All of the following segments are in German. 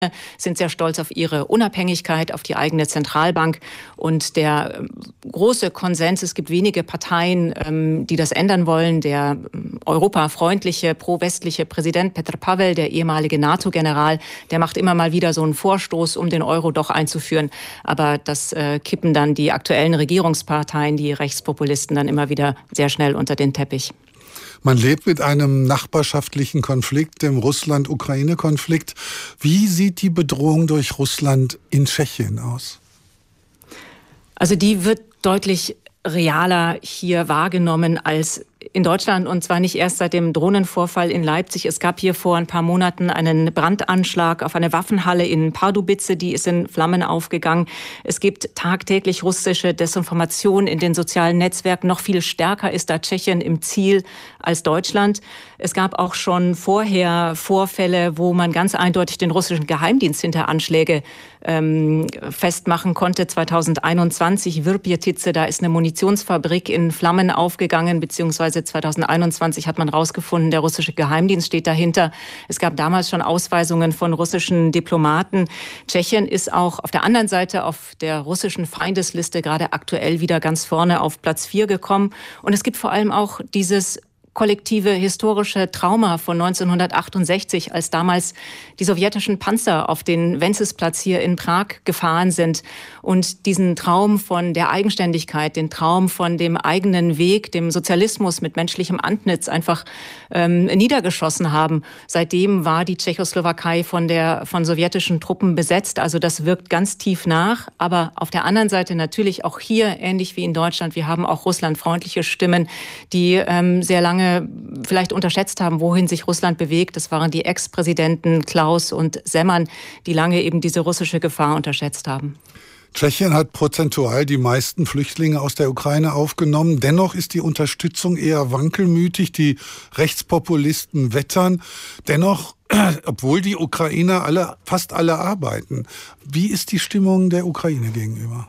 sind sehr stolz auf ihre Unabhängigkeit, auf die eigene Zentralbank. Und der große Konsens, es gibt wenige Parteien, die das ändern wollen. Der europafreundliche, pro-westliche Präsident Petr Pavel, der ehemalige NATO-General, der macht immer mal wieder so einen Vorstoß, um den Euro doch einzuführen. Aber das kippen dann die aktuellen Regierungsparteien, die Rechtspopulisten, dann immer wieder sehr schnell unter den Teppich. Man lebt mit einem nachbarschaftlichen Konflikt, dem Russland-Ukraine-Konflikt. Wie sieht die Bedrohung durch Russland in Tschechien aus? Also die wird deutlich realer hier wahrgenommen als in Deutschland, und zwar nicht erst seit dem Drohnenvorfall in Leipzig. Es gab hier vor ein paar Monaten einen Brandanschlag auf eine Waffenhalle in Pardubice, die ist in Flammen aufgegangen. Es gibt tagtäglich russische Desinformation in den sozialen Netzwerken. Noch viel stärker ist da Tschechien im Ziel als Deutschland. Es gab auch schon vorher Vorfälle, wo man ganz eindeutig den russischen Geheimdienst hinter Anschläge festmachen konnte. 2021 Virpjetice, da ist eine Munitionsfabrik in Flammen aufgegangen, beziehungsweise 2021 hat man rausgefunden, der russische Geheimdienst steht dahinter. Es gab damals schon Ausweisungen von russischen Diplomaten. Tschechien ist auch auf der anderen Seite auf der russischen Feindesliste gerade aktuell wieder ganz vorne auf Platz 4 gekommen. Und es gibt vor allem auch dieses kollektive historische Trauma von 1968, als damals die sowjetischen Panzer auf den Wenzelsplatz hier in Prag gefahren sind und diesen Traum von der Eigenständigkeit, den Traum von dem eigenen Weg, dem Sozialismus mit menschlichem Antlitz einfach niedergeschossen haben. Seitdem war die Tschechoslowakei von sowjetischen Truppen besetzt. Also das wirkt ganz tief nach. Aber auf der anderen Seite natürlich auch hier, ähnlich wie in Deutschland, wir haben auch russlandfreundliche Stimmen, die sehr lange vielleicht unterschätzt haben, wohin sich Russland bewegt. Das waren die Ex-Präsidenten Klaus und Zeman, die lange eben diese russische Gefahr unterschätzt haben. Tschechien hat prozentual die meisten Flüchtlinge aus der Ukraine aufgenommen. Dennoch ist die Unterstützung eher wankelmütig. Die Rechtspopulisten wettern. Dennoch, obwohl die Ukrainer fast alle arbeiten. Wie ist die Stimmung der Ukraine gegenüber?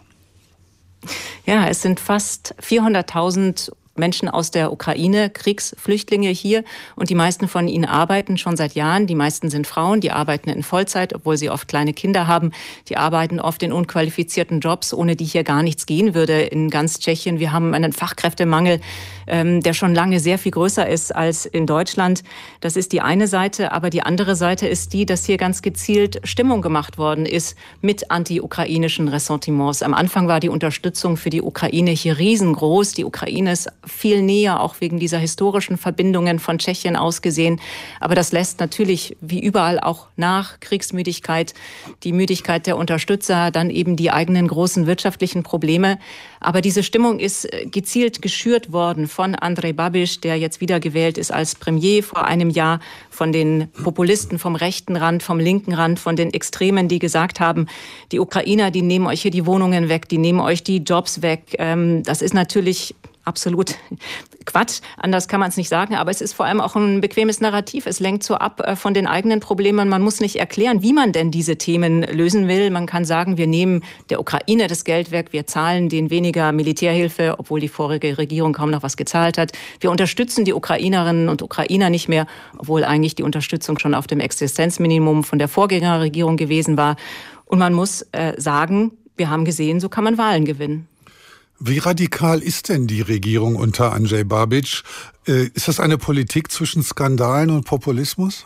Ja, es sind fast 400.000 Menschen aus der Ukraine, Kriegsflüchtlinge hier, und die meisten von ihnen arbeiten schon seit Jahren. Die meisten sind Frauen, die arbeiten in Vollzeit, obwohl sie oft kleine Kinder haben. Die arbeiten oft in unqualifizierten Jobs, ohne die hier gar nichts gehen würde in ganz Tschechien. Wir haben einen Fachkräftemangel, der schon lange sehr viel größer ist als in Deutschland. Das ist die eine Seite, aber die andere Seite ist die, dass hier ganz gezielt Stimmung gemacht worden ist mit anti-ukrainischen Ressentiments. Am Anfang war die Unterstützung für die Ukraine hier riesengroß. Die Ukraine ist viel näher, auch wegen dieser historischen Verbindungen von Tschechien aus gesehen. Aber das lässt natürlich wie überall auch nach. Kriegsmüdigkeit, die Müdigkeit der Unterstützer, dann eben die eigenen großen wirtschaftlichen Probleme. Aber diese Stimmung ist gezielt geschürt worden von Andrej Babiš, der jetzt wiedergewählt ist als Premier vor einem Jahr, von den Populisten vom rechten Rand, vom linken Rand, von den Extremen, die gesagt haben, die Ukrainer, die nehmen euch hier die Wohnungen weg, die nehmen euch die Jobs weg. Das ist natürlich absolut Quatsch, anders kann man es nicht sagen, aber es ist vor allem auch ein bequemes Narrativ. Es lenkt so ab von den eigenen Problemen. Man muss nicht erklären, wie man denn diese Themen lösen will. Man kann sagen, wir nehmen der Ukraine das Geld weg, wir zahlen denen weniger Militärhilfe, obwohl die vorige Regierung kaum noch was gezahlt hat. Wir unterstützen die Ukrainerinnen und Ukrainer nicht mehr, obwohl eigentlich die Unterstützung schon auf dem Existenzminimum von der Vorgängerregierung gewesen war. Und man muss sagen, wir haben gesehen, so kann man Wahlen gewinnen. Wie radikal ist denn die Regierung unter Andrej Babiš? Ist das eine Politik zwischen Skandalen und Populismus?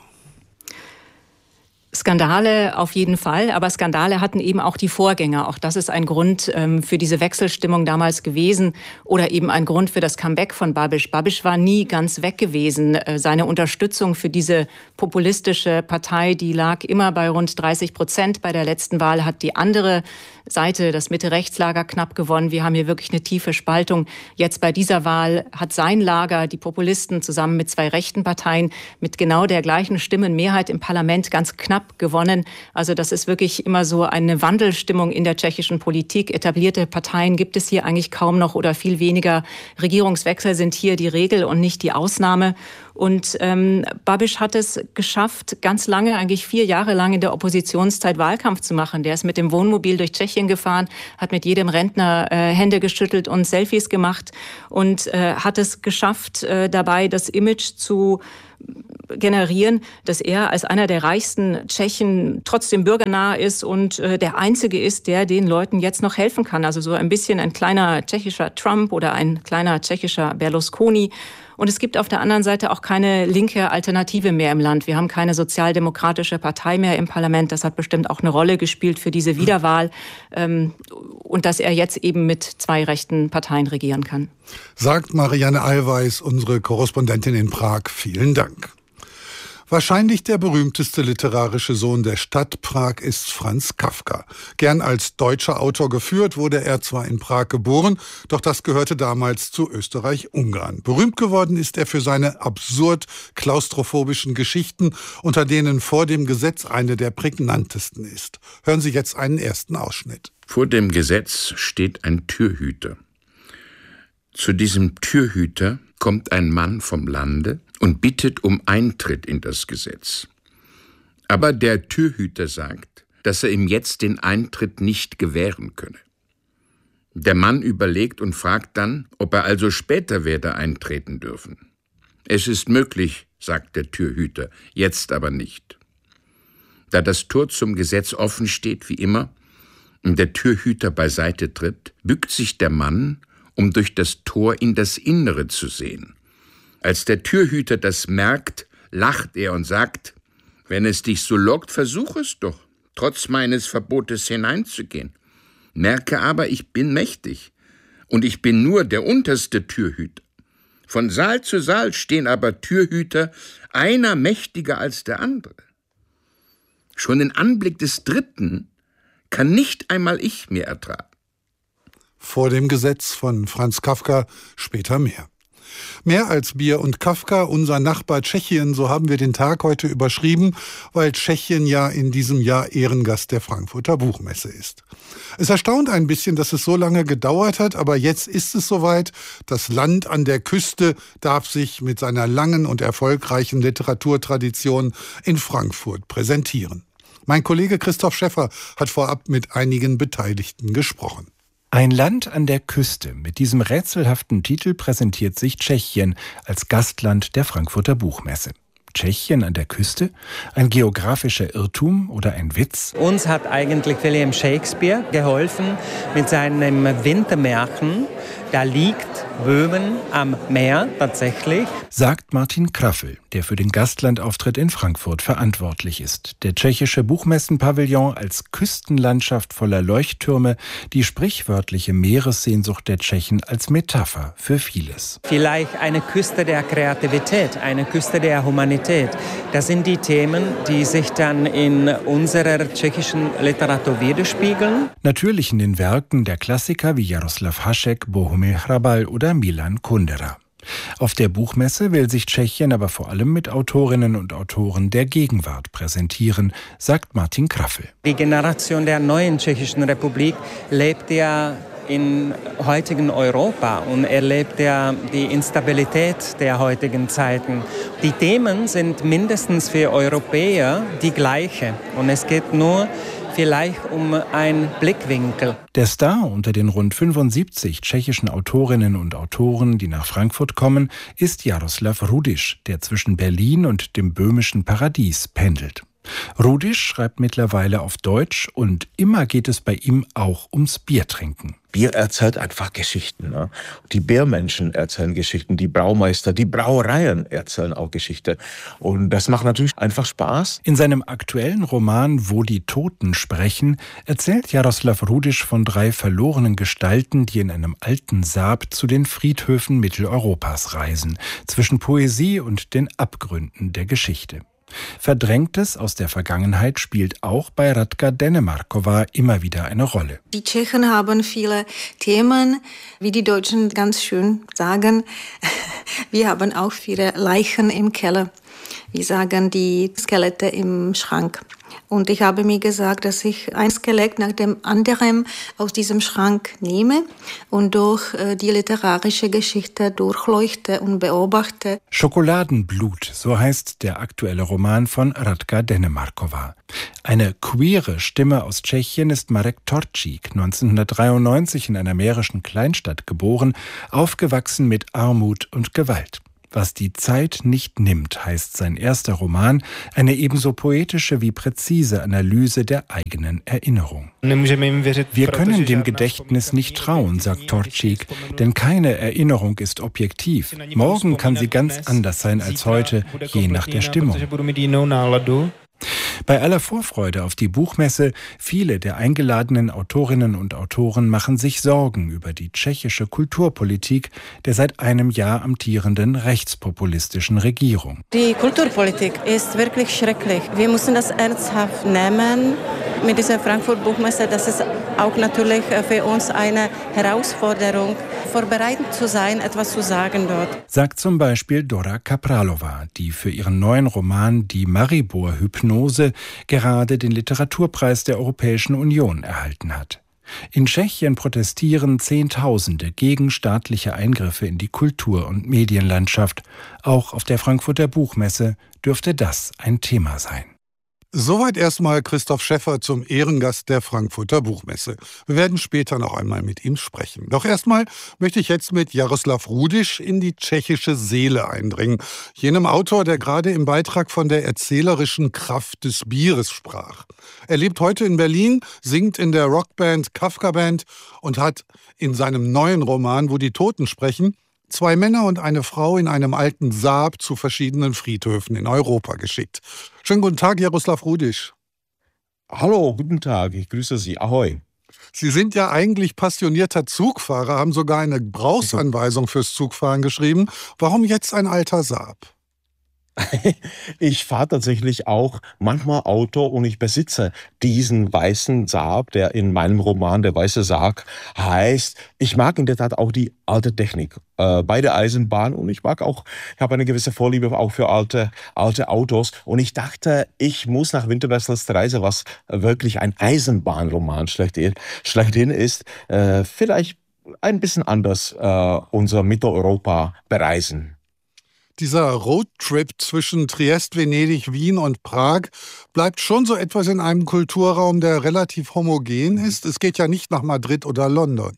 Skandale auf jeden Fall, aber Skandale hatten eben auch die Vorgänger. Auch das ist ein Grund für diese Wechselstimmung damals gewesen oder eben ein Grund für das Comeback von Babiš. Babiš war nie ganz weg gewesen. Seine Unterstützung für diese populistische Partei, die lag immer bei rund 30%. Bei der letzten Wahl hat die andere Seite, das Mitte-Rechts-Lager, knapp gewonnen. Wir haben hier wirklich eine tiefe Spaltung. Jetzt bei dieser Wahl hat sein Lager, die Populisten, zusammen mit zwei rechten Parteien mit genau der gleichen Stimmenmehrheit im Parlament ganz knapp gewonnen. Also das ist wirklich immer so eine Wandelstimmung in der tschechischen Politik. Etablierte Parteien gibt es hier eigentlich kaum noch oder viel weniger. Regierungswechsel sind hier die Regel und nicht die Ausnahme. Und Babiš hat es geschafft, ganz lange, eigentlich 4 Jahre lang in der Oppositionszeit Wahlkampf zu machen. Der ist mit dem Wohnmobil durch Tschechien gefahren, hat mit jedem Rentner Hände geschüttelt und Selfies gemacht und hat es geschafft, dabei das Image zu generieren, dass er als einer der reichsten Tschechen trotzdem bürgernah ist und der Einzige ist, der den Leuten jetzt noch helfen kann. Also so ein bisschen ein kleiner tschechischer Trump oder ein kleiner tschechischer Berlusconi. Und es gibt auf der anderen Seite auch keine linke Alternative mehr im Land. Wir haben keine sozialdemokratische Partei mehr im Parlament. Das hat bestimmt auch eine Rolle gespielt für diese Wiederwahl. Und dass er jetzt eben mit 2 rechten Parteien regieren kann. Sagt Marianne Allweis, unsere Korrespondentin in Prag. Vielen Dank. Wahrscheinlich der berühmteste literarische Sohn der Stadt Prag ist Franz Kafka. Gern als deutscher Autor geführt, wurde er zwar in Prag geboren, doch das gehörte damals zu Österreich-Ungarn. Berühmt geworden ist er für seine absurd klaustrophobischen Geschichten, unter denen Vor dem Gesetz eine der prägnantesten ist. Hören Sie jetzt einen ersten Ausschnitt. Vor dem Gesetz steht ein Türhüter. Zu diesem Türhüter kommt ein Mann vom Lande und bittet um Eintritt in das Gesetz. Aber der Türhüter sagt, dass er ihm jetzt den Eintritt nicht gewähren könne. Der Mann überlegt und fragt dann, ob er also später werde eintreten dürfen. Es ist möglich, sagt der Türhüter, jetzt aber nicht. Da das Tor zum Gesetz offen steht, wie immer, und der Türhüter beiseite tritt, bückt sich der Mann, um durch das Tor in das Innere zu sehen. Als der Türhüter das merkt, lacht er und sagt, wenn es dich so lockt, versuch es doch, trotz meines Verbotes hineinzugehen. Merke aber, ich bin mächtig und ich bin nur der unterste Türhüter. Von Saal zu Saal stehen aber Türhüter, einer mächtiger als der andere. Schon den Anblick des Dritten kann nicht einmal ich mehr ertragen. Vor dem Gesetz von Franz Kafka, später mehr. Mehr als Bier und Kafka, unser Nachbar Tschechien, so haben wir den Tag heute überschrieben, weil Tschechien ja in diesem Jahr Ehrengast der Frankfurter Buchmesse ist. Es erstaunt ein bisschen, dass es so lange gedauert hat, aber jetzt ist es soweit. Das Land an der Küste darf sich mit seiner langen und erfolgreichen Literaturtradition in Frankfurt präsentieren. Mein Kollege Christoph Schäffer hat vorab mit einigen Beteiligten gesprochen. Ein Land an der Küste. Mit diesem rätselhaften Titel präsentiert sich Tschechien als Gastland der Frankfurter Buchmesse. Tschechien an der Küste? Ein geografischer Irrtum oder ein Witz? Uns hat eigentlich William Shakespeare geholfen mit seinem Wintermärchen. Da liegt Böhmen am Meer tatsächlich. Sagt Martin Kraffel, der für den Gastlandauftritt in Frankfurt verantwortlich ist. Der tschechische Buchmessenpavillon als Küstenlandschaft voller Leuchttürme, die sprichwörtliche Meeressehnsucht der Tschechen als Metapher für vieles. Vielleicht eine Küste der Kreativität, eine Küste der Humanität. Das sind die Themen, die sich dann in unserer tschechischen Literatur widerspiegeln. Natürlich in den Werken der Klassiker wie Jaroslav Hašek, Bohumil Hrabal oder Milan Kundera. Auf der Buchmesse will sich Tschechien aber vor allem mit Autorinnen und Autoren der Gegenwart präsentieren, sagt Martin Kraffel. Die Generation der neuen Tschechischen Republik lebt ja im heutigen Europa und erlebt ja die Instabilität der heutigen Zeiten. Die Themen sind mindestens für Europäer die gleiche und es geht nur vielleicht um einen Blickwinkel. Der Star unter den rund 75 tschechischen Autorinnen und Autoren, die nach Frankfurt kommen, ist Jaroslav Rudiš, der zwischen Berlin und dem böhmischen Paradies pendelt. Rudiš schreibt mittlerweile auf Deutsch und immer geht es bei ihm auch ums Biertrinken. Bier erzählt einfach Geschichten. Ne? Die Biermenschen erzählen Geschichten, die Braumeister, die Brauereien erzählen auch Geschichte. Und das macht natürlich einfach Spaß. In seinem aktuellen Roman Wo die Toten sprechen erzählt Jaroslav Rudiš von 3 verlorenen Gestalten, die in einem alten Saab zu den Friedhöfen Mitteleuropas reisen, zwischen Poesie und den Abgründen der Geschichte. Verdrängtes aus der Vergangenheit spielt auch bei Radka Dennemarkova immer wieder eine Rolle. Die Tschechen haben viele Themen, wie die Deutschen ganz schön sagen. Wir haben auch viele Leichen im Keller. Wir sagen die Skelette im Schrank. Und ich habe mir gesagt, dass ich ein Skelett nach dem anderen aus diesem Schrank nehme und durch die literarische Geschichte durchleuchte und beobachte. Schokoladenblut, so heißt der aktuelle Roman von Radka Dennemarkova. Eine queere Stimme aus Tschechien ist Marek Torčík, 1993 in einer mährischen Kleinstadt geboren, aufgewachsen mit Armut und Gewalt. Was die Zeit nicht nimmt, heißt sein erster Roman, eine ebenso poetische wie präzise Analyse der eigenen Erinnerung. Wir können dem Gedächtnis nicht trauen, sagt Torčík, denn keine Erinnerung ist objektiv. Morgen kann sie ganz anders sein als heute, je nach der Stimmung. Bei aller Vorfreude auf die Buchmesse, viele der eingeladenen Autorinnen und Autoren machen sich Sorgen über die tschechische Kulturpolitik der seit einem Jahr amtierenden rechtspopulistischen Regierung. Die Kulturpolitik ist wirklich schrecklich. Wir müssen das ernsthaft nehmen mit dieser Frankfurt-Buchmesse. Das ist auch natürlich für uns eine Herausforderung, vorbereitet zu sein, etwas zu sagen dort. Sagt zum Beispiel Dora Kapralova, die für ihren neuen Roman Die Maribor-Hypnose gerade den Literaturpreis der Europäischen Union erhalten hat. In Tschechien protestieren Zehntausende gegen staatliche Eingriffe in die Kultur- und Medienlandschaft. Auch auf der Frankfurter Buchmesse dürfte das ein Thema sein. Soweit erstmal Christoph Schäffer zum Ehrengast der Frankfurter Buchmesse. Wir werden später noch einmal mit ihm sprechen. Doch erstmal möchte ich jetzt mit Jaroslav Rudiš in die tschechische Seele eindringen. Jenem Autor, der gerade im Beitrag von der erzählerischen Kraft des Bieres sprach. Er lebt heute in Berlin, singt in der Rockband Kafka Band und hat in seinem neuen Roman Wo die Toten sprechen 2 Männer und eine Frau in einem alten Saab zu verschiedenen Friedhöfen in Europa geschickt. Schönen guten Tag, Jaroslav Rudiš. Hallo, guten Tag, ich grüße Sie. Ahoi. Sie sind ja eigentlich passionierter Zugfahrer, haben sogar eine Gebrauchsanweisung fürs Zugfahren geschrieben. Warum jetzt ein alter Saab? Ich fahre tatsächlich auch manchmal Auto und ich besitze diesen weißen Saab, der in meinem Roman Der weiße Sarg heißt. Ich mag in der Tat auch die alte Technik bei der Eisenbahn und ich habe eine gewisse Vorliebe auch für alte Autos und ich dachte, ich muss nach Winterwessels Reise, was wirklich ein Eisenbahnroman schlechthin ist, vielleicht ein bisschen anders unser Mitteleuropa bereisen. Dieser Roadtrip zwischen Triest, Venedig, Wien und Prag bleibt schon so etwas in einem Kulturraum, der relativ homogen ist. Es geht ja nicht nach Madrid oder London.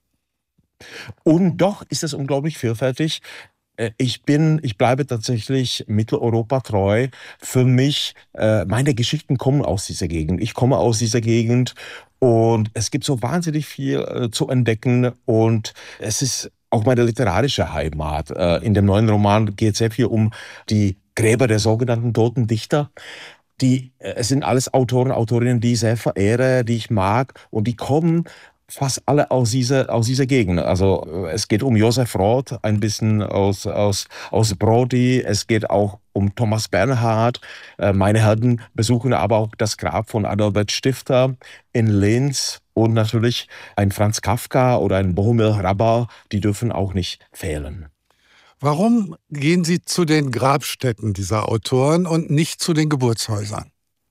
Und doch ist es unglaublich vielfältig. Ich bleibe tatsächlich Mitteleuropa treu. Für mich, meine Geschichten kommen aus dieser Gegend. Ich komme aus dieser Gegend und es gibt so wahnsinnig viel zu entdecken und es ist auch meine literarische Heimat. In dem neuen Roman geht es sehr viel um die Gräber der sogenannten toten Dichter. Es sind alles Autoren, Autorinnen, die ich sehr verehre, die ich mag und die kommen fast alle aus dieser Gegend. Also es geht um Josef Roth, ein bisschen aus Brody. Es geht auch um Thomas Bernhard. Meine Helden besuchen aber auch das Grab von Adalbert Stifter in Linz. Und natürlich ein Franz Kafka oder ein Bohumil Hrabal, die dürfen auch nicht fehlen. Warum gehen Sie zu den Grabstätten dieser Autoren und nicht zu den Geburtshäusern?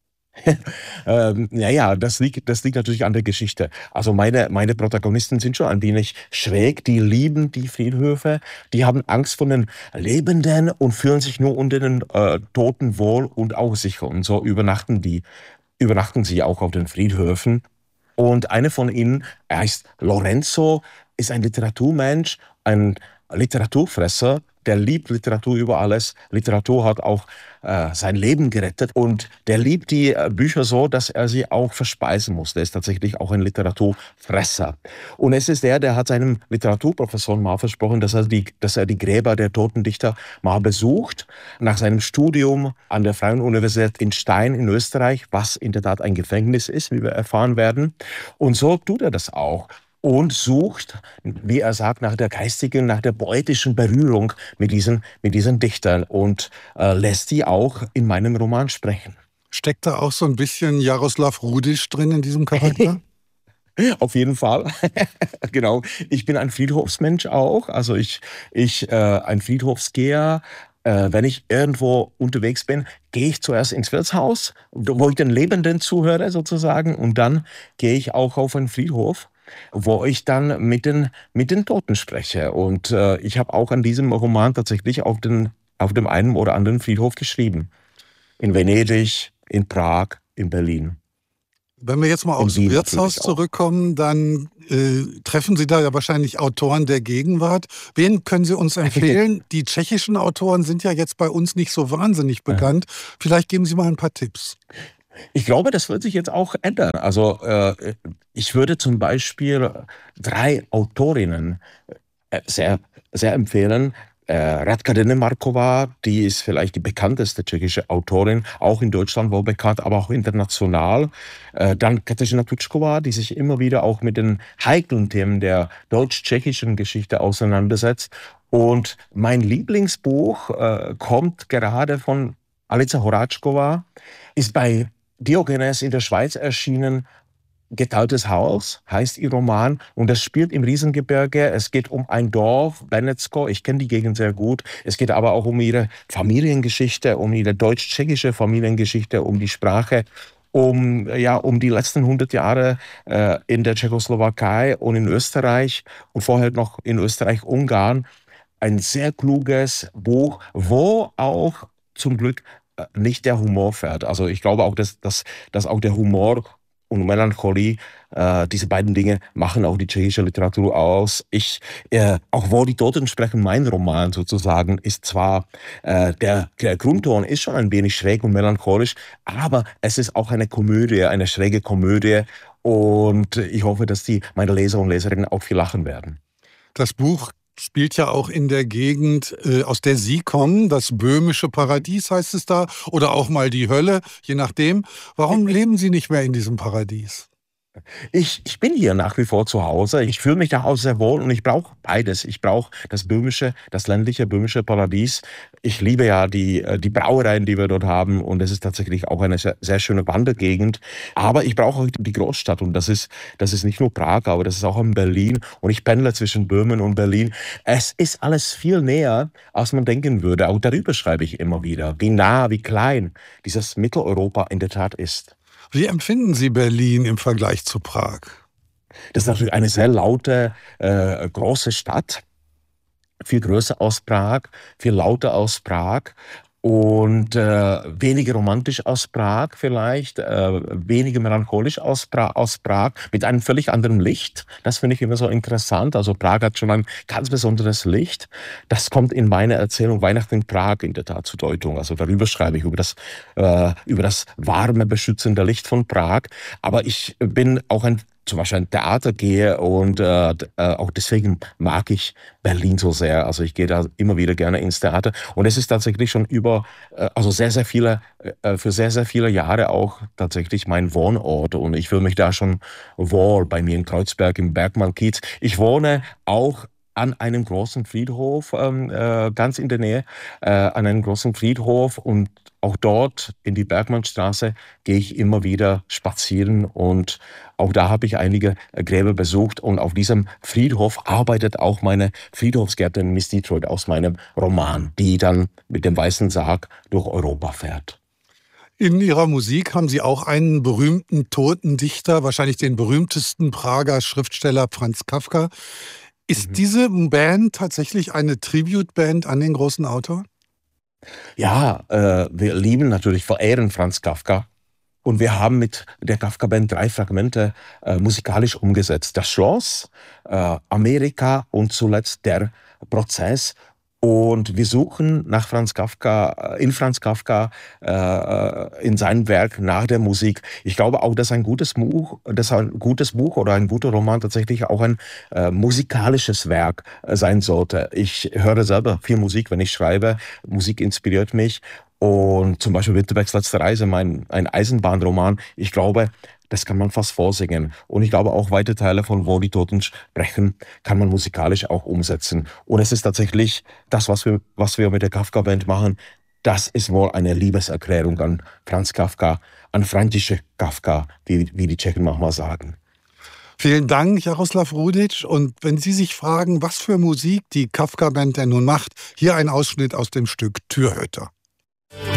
Das liegt natürlich an der Geschichte. Also meine Protagonisten sind schon ein wenig schräg, die lieben die Friedhöfe, die haben Angst vor den Lebenden und fühlen sich nur unter den Toten wohl und auch sicher. Und so übernachten sie auch auf den Friedhöfen. Und einer von ihnen, er heißt Lorenzo, ist ein Literaturmensch, ein Literaturfresser, der liebt Literatur über alles. Literatur hat auch sein Leben gerettet und der liebt die Bücher so, dass er sie auch verspeisen muss. Der ist tatsächlich auch ein Literaturfresser. Und es ist der hat seinem Literaturprofessor mal versprochen, dass er die Gräber der toten Dichter mal besucht. Nach seinem Studium an der Freien Universität in Stein in Österreich, was in der Tat ein Gefängnis ist, wie wir erfahren werden. Und so tut er das auch. Und sucht, wie er sagt, nach der geistigen, nach der poetischen Berührung mit diesen Dichtern und lässt die auch in meinem Roman sprechen. Steckt da auch so ein bisschen Jaroslav Rudiš drin in diesem Charakter? Auf jeden Fall. Genau. Ich bin ein Friedhofsmensch auch. Also ich ein Friedhofsgeher. Wenn ich irgendwo unterwegs bin, gehe ich zuerst ins Wirtshaus, wo ich den Lebenden zuhöre sozusagen. Und dann gehe ich auch auf einen Friedhof, wo ich dann mit den Toten spreche. Und ich habe auch an diesem Roman tatsächlich auf dem einen oder anderen Friedhof geschrieben. In Venedig, in Prag, in Berlin. Wenn wir jetzt mal aufs Wirtshaus zurückkommen, dann treffen Sie da ja wahrscheinlich Autoren der Gegenwart. Wen können Sie uns empfehlen? Die tschechischen Autoren sind ja jetzt bei uns nicht so wahnsinnig bekannt. Vielleicht geben Sie mal ein paar Tipps. Ich glaube, das wird sich jetzt auch ändern. Also ich würde zum Beispiel 3 Autorinnen sehr, sehr empfehlen. Radka Denemarková, die ist vielleicht die bekannteste tschechische Autorin, auch in Deutschland wohl bekannt, aber auch international. Dann Kateřina Tučková, die sich immer wieder auch mit den heiklen Themen der deutsch-tschechischen Geschichte auseinandersetzt. Und mein Lieblingsbuch kommt gerade von Alica Horáčková, ist bei Diogenes in der Schweiz erschienen. Geteiltes Haus heißt ihr Roman und das spielt im Riesengebirge. Es geht um ein Dorf, Benecko, ich kenne die Gegend sehr gut. Es geht aber auch um ihre Familiengeschichte, um ihre deutsch-tschechische Familiengeschichte, um die Sprache, um die letzten 100 Jahre in der Tschechoslowakei und in Österreich und vorher noch in Österreich-Ungarn. Ein sehr kluges Buch, wo auch zum Glück nicht der Humor fährt. Also ich glaube auch, dass auch der Humor und Melancholie, diese beiden Dinge machen auch die tschechische Literatur aus. Auch Wo die Toten sprechen, mein Roman sozusagen, ist zwar, der Grundton ist schon ein wenig schräg und melancholisch, aber es ist auch eine Komödie, eine schräge Komödie und ich hoffe, dass meine Leser und Leserinnen auch viel lachen werden. Das Buch spielt ja auch in der Gegend, aus der Sie kommen. Das böhmische Paradies heißt es da. Oder auch mal die Hölle, je nachdem. Warum leben Sie nicht mehr in diesem Paradies? Ich bin hier nach wie vor zu Hause. Ich fühle mich da auch sehr wohl und ich brauche beides. Ich brauche das ländliche böhmische Paradies. Ich liebe ja die Brauereien, die wir dort haben und es ist tatsächlich auch eine sehr, sehr schöne Wandergegend. Aber ich brauche auch die Großstadt und das ist nicht nur Prag, aber das ist auch in Berlin und ich pendle zwischen Böhmen und Berlin. Es ist alles viel näher, als man denken würde. Auch darüber schreibe ich immer wieder, wie nah, wie klein dieses Mitteleuropa in der Tat ist. Wie empfinden Sie Berlin im Vergleich zu Prag? Das ist natürlich eine sehr laute, große Stadt. Viel größer als Prag, viel lauter als Prag und weniger romantisch als Prag vielleicht, weniger melancholisch als Prag, mit einem völlig anderen Licht. Das finde ich immer so interessant. Also Prag hat schon ein ganz besonderes Licht. Das kommt in meiner Erzählung Weihnachten in Prag in der Tat zur Deutung. Also darüber schreibe ich, über das warme, beschützende Licht von Prag. Aber ich bin auch zum Beispiel ein Theater gehe und auch deswegen mag ich Berlin so sehr. Also ich gehe da immer wieder gerne ins Theater und es ist tatsächlich schon für sehr, sehr viele Jahre auch tatsächlich mein Wohnort und ich fühle mich da schon wohl bei mir in Kreuzberg im Bergmann-Kiez. Ich wohne auch an einem großen Friedhof, ganz in der Nähe, an einem großen Friedhof und auch dort in die Bergmannstraße gehe ich immer wieder spazieren und auch da habe ich einige Gräber besucht und auf diesem Friedhof arbeitet auch meine Friedhofsgärtnerin Miss Detroit aus meinem Roman, die dann mit dem weißen Sarg durch Europa fährt. In Ihrer Musik haben Sie auch einen berühmten toten Dichter, wahrscheinlich den berühmtesten Prager Schriftsteller Franz Kafka. Ist diese Band tatsächlich eine Tribute-Band an den großen Autor? Ja, wir verehren Franz Kafka. Und wir haben mit der Kafka-Band 3 Fragmente musikalisch umgesetzt. Das Schloss, Amerika und zuletzt der Prozess. Und wir suchen nach Franz Kafka, in seinem Werk nach der Musik. Ich glaube auch, dass ein gutes Buch oder ein guter Roman tatsächlich auch ein musikalisches Werk sein sollte. Ich höre selber viel Musik, wenn ich schreibe. Musik inspiriert mich. Und zum Beispiel Winterbergs letzte Reise, ein Eisenbahnroman. Ich glaube, das kann man fast vorsingen. Und ich glaube auch, weite Teile von Wo die Toten sprechen, kann man musikalisch auch umsetzen. Und es ist tatsächlich das, was wir mit der Kafka-Band machen, das ist wohl eine Liebeserklärung an Franz Kafka, an František Kafka, wie die Tschechen manchmal sagen. Vielen Dank, Jaroslav Rudic. Und wenn Sie sich fragen, was für Musik die Kafka-Band denn nun macht, hier ein Ausschnitt aus dem Stück Türhüter.